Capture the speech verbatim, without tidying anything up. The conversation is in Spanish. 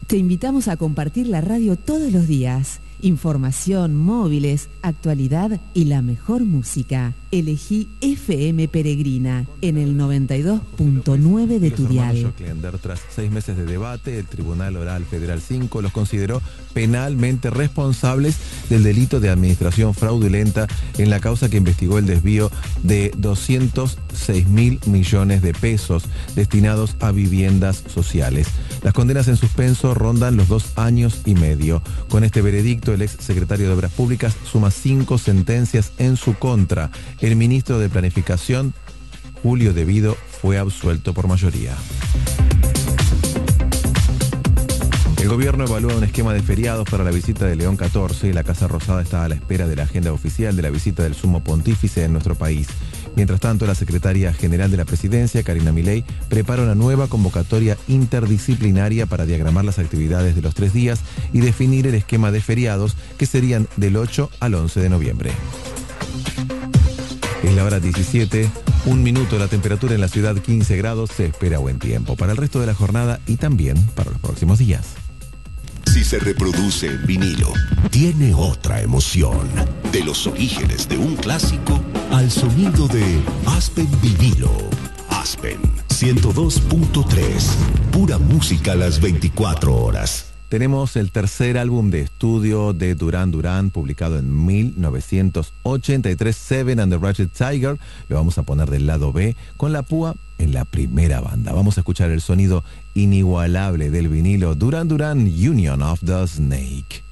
Te invitamos a compartir la radio todos los días. Información, móviles, actualidad y la mejor música. Elegí F M Peregrina en el noventa y dos punto nueve de tu dial. Tras seis meses de debate, el Tribunal Oral Federal cinco los consideró penalmente responsables del delito de administración fraudulenta en la causa que investigó el desvío de doscientos seis mil millones de pesos destinados a viviendas sociales. Las condenas en suspenso rondan los dos años y medio. Con este veredicto, el ex secretario de Obras Públicas suma cinco sentencias en su contra. El ministro de Planificación, Julio Devido, fue absuelto por mayoría. El gobierno evalúa un esquema de feriados para la visita de León catorce y la Casa Rosada está a la espera de la agenda oficial de la visita del Sumo Pontífice en nuestro país. Mientras tanto, la secretaria general de la Presidencia, Karina Milei, prepara una nueva convocatoria interdisciplinaria para diagramar las actividades de los tres días y definir el esquema de feriados que serían del ocho al once de noviembre. Es la hora diecisiete, un minuto, la temperatura en la ciudad quince grados, se espera buen tiempo para el resto de la jornada y también para los próximos días. Si se reproduce en vinilo, tiene otra emoción. De los orígenes de un clásico al sonido de Aspen Vinilo. Aspen ciento dos punto tres. Pura música a las veinticuatro horas. Tenemos el tercer álbum de estudio de Duran Duran, publicado en mil novecientos ochenta y tres, Seven and the Ratchet Tiger. Lo vamos a poner del lado B, con la púa en la primera banda. Vamos a escuchar el sonido inigualable del vinilo Duran Duran, Union of the Snake.